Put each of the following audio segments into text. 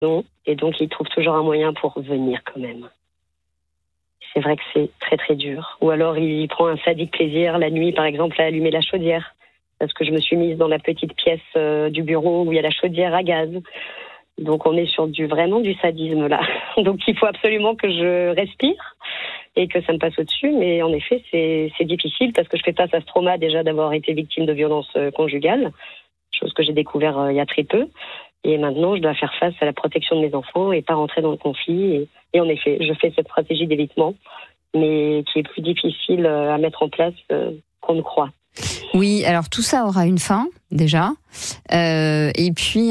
Non. Et donc, il trouve toujours un moyen pour venir quand même. C'est vrai que c'est très très dur. Ou alors, il prend un sadique plaisir la nuit, par exemple, à allumer la chaudière. Parce que je me suis mise dans la petite pièce du bureau où il y a la chaudière à gaz. Donc, on est sur vraiment du sadisme là. Donc, il faut absolument que je respire et que ça me passe au-dessus. Mais en effet, c'est difficile parce que je fais face à ce trauma déjà d'avoir été victime de violences conjugales, chose que j'ai découvert il y a très peu. Et maintenant, je dois faire face à la protection de mes enfants et pas rentrer dans le conflit. Et en effet, je fais cette stratégie d'évitement, mais qui est plus difficile à mettre en place qu'on ne croit. Oui, alors tout ça aura une fin, déjà. Et puis,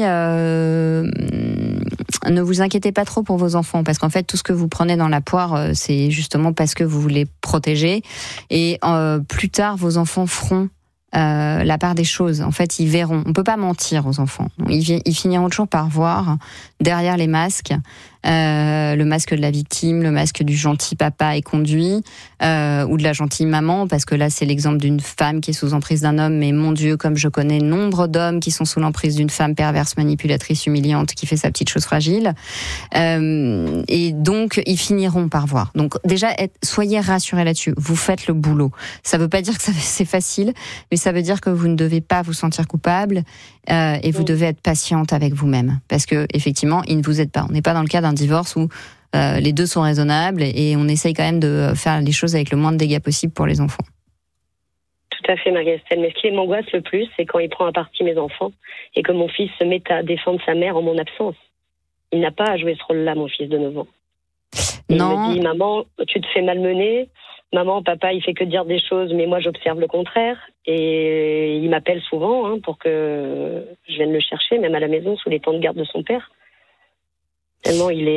ne vous inquiétez pas trop pour vos enfants, parce qu'en fait, tout ce que vous prenez dans la poire, c'est justement parce que vous voulez protéger. Et plus tard, vos enfants feront la part des choses. En fait, ils verront. On peut pas mentir aux enfants. Ils finiront toujours par voir derrière les masques, le masque de la victime, le masque du gentil papa et conduit, ou de la gentille maman, parce que là, c'est l'exemple d'une femme qui est sous emprise d'un homme, mais mon Dieu, comme je connais nombre d'hommes qui sont sous l'emprise d'une femme perverse, manipulatrice, humiliante, qui fait sa petite chose fragile. Et donc, ils finiront par voir. Donc, déjà, soyez rassurés là-dessus. Vous faites le boulot. Ça veut pas dire que c'est facile, mais ça veut dire que vous ne devez pas vous sentir coupable, et vous devez être patiente avec vous-même. Parce que, effectivement, il ne vous aide pas. On n'est pas dans le cas d'un divorce où les deux sont raisonnables et on essaye quand même de faire les choses avec le moins de dégâts possible pour les enfants. Tout à fait, Marie-Estelle. Mais ce qui m'angoisse le plus, c'est quand il prend à partie mes enfants et que mon fils se met à défendre sa mère en mon absence. Il n'a pas à jouer ce rôle-là, mon fils de 9 ans. Il me dit, maman, tu te fais malmener. Maman, papa, il fait que dire des choses, mais moi, j'observe le contraire. Et il m'appelle souvent pour que je vienne le chercher, même à la maison, sous les temps de garde de son père. Tellement il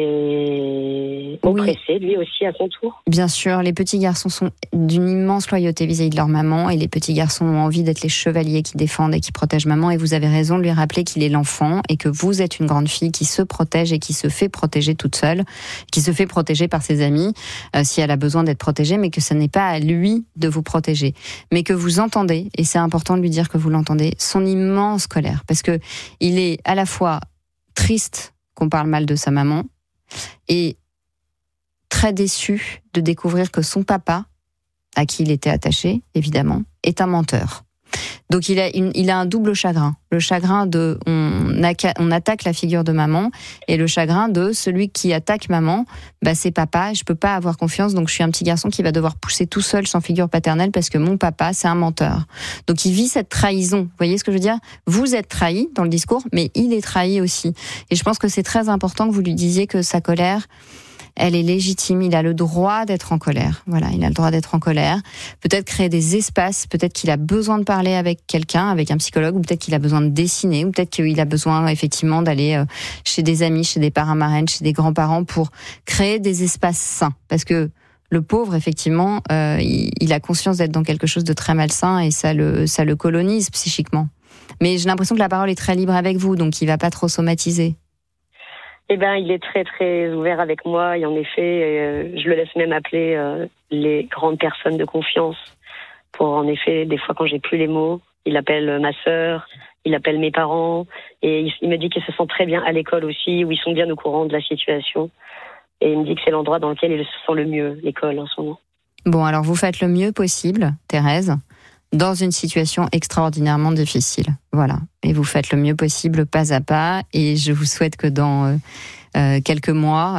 est oppressé, lui aussi, à son tour. Bien sûr, les petits garçons sont d'une immense loyauté vis-à-vis de leur maman, et les petits garçons ont envie d'être les chevaliers qui défendent et qui protègent maman, et vous avez raison de lui rappeler qu'il est l'enfant, et que vous êtes une grande fille qui se protège et qui se fait protéger toute seule, qui se fait protéger par ses amis, si elle a besoin d'être protégée, mais que ce n'est pas à lui de vous protéger. Mais que vous entendez, et c'est important de lui dire que vous l'entendez, son immense colère, parce que il est à la fois triste qu'on parle mal de sa maman, et très déçu de découvrir que son papa, à qui il était attaché, évidemment, est un menteur. Donc il a un double chagrin. Le chagrin de on attaque la figure de maman, et le chagrin de celui qui attaque maman, c'est papa, je peux pas avoir confiance, donc je suis un petit garçon qui va devoir pousser tout seul sans figure paternelle parce que mon papa, c'est un menteur. Donc il vit cette trahison. Vous voyez ce que je veux dire ? Vous êtes trahi dans le discours, mais il est trahi aussi. Et je pense que c'est très important que vous lui disiez que sa colère, elle est légitime, il a le droit d'être en colère. Voilà, il a le droit d'être en colère. Peut-être créer des espaces, peut-être qu'il a besoin de parler avec quelqu'un, avec un psychologue, ou peut-être qu'il a besoin de dessiner, ou peut-être qu'il a besoin effectivement d'aller chez des amis, chez des parrains marraines, chez des grands-parents pour créer des espaces sains. Parce que le pauvre, effectivement, il a conscience d'être dans quelque chose de très malsain et ça le colonise psychiquement. Mais j'ai l'impression que la parole est très libre avec vous, donc il va pas trop somatiser. Il est très très ouvert avec moi, et en effet, je le laisse même appeler les grandes personnes de confiance. Pour en effet, des fois quand j'ai plus les mots, il appelle ma sœur, il appelle mes parents, et il me dit qu'il se sent très bien à l'école aussi, où ils sont bien au courant de la situation. Et il me dit que c'est l'endroit dans lequel il se sent le mieux, l'école en ce moment. Bon, alors vous faites le mieux possible, Thérèse, dans une situation extraordinairement difficile. Voilà. Et vous faites le mieux possible, pas à pas. Et je vous souhaite que dans quelques mois,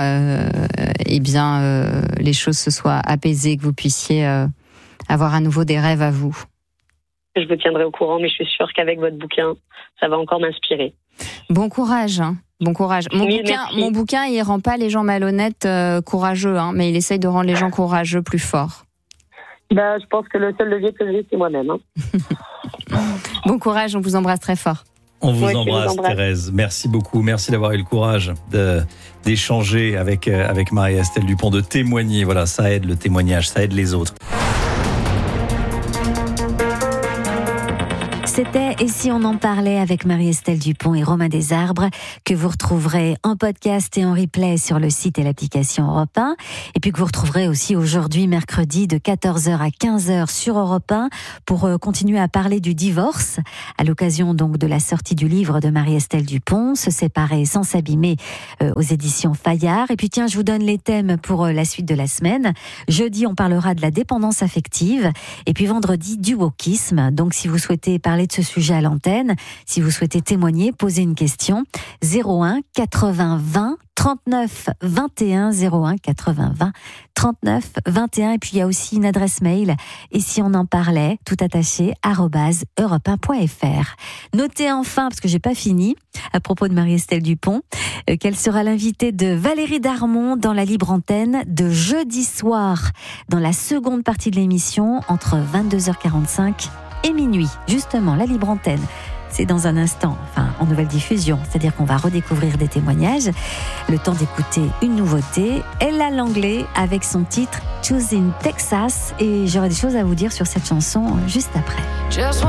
les choses se soient apaisées, que vous puissiez avoir à nouveau des rêves à vous. Je vous tiendrai au courant, mais je suis sûre qu'avec votre bouquin, ça va encore m'inspirer. Bon courage, hein. Bon courage. Mon bouquin, il rend pas les gens malhonnêtes courageux, mais il essaye de rendre les gens courageux plus forts. Je pense que le seul levier que j'ai, c'est moi-même. Bon courage, on vous embrasse très fort. On vous embrasse, Thérèse. Merci beaucoup. Merci d'avoir eu le courage d'échanger avec Marie-Estelle Dupont, de témoigner. Voilà, ça aide le témoignage, ça aide les autres. C'était « Et si on en parlait » avec Marie-Estelle Dupont et Romain Desarbres, que vous retrouverez en podcast et en replay sur le site et l'application Europe 1, et puis que vous retrouverez aussi aujourd'hui, mercredi, de 14h à 15h sur Europe 1, pour continuer à parler du divorce, à l'occasion donc de la sortie du livre de Marie-Estelle Dupont, Se séparer sans s'abîmer, aux éditions Fayard. Et puis tiens, je vous donne les thèmes pour la suite de la semaine. Jeudi, on parlera de la dépendance affective, et puis vendredi, du wokisme. Donc si vous souhaitez parler de ce sujet à l'antenne, si vous souhaitez témoigner, poser une question, 01 80 20 39 21, 01 80 20 39 21. Et puis il y a aussi une adresse mail, et si on en parlait, tout attaché, @europe1.fr. Notez enfin, parce que j'ai pas fini, à propos de Marie-Estelle Dupont, qu'elle sera l'invitée de Valérie Darmon dans la libre antenne de jeudi soir, dans la seconde partie de l'émission, entre 22h45 et minuit. Justement, la libre antenne, c'est dans un instant, en nouvelle diffusion, c'est-à-dire qu'on va redécouvrir des témoignages, le temps d'écouter une nouveauté, Ella Langley avec son titre Choosing Texas, et j'aurai des choses à vous dire sur cette chanson juste après.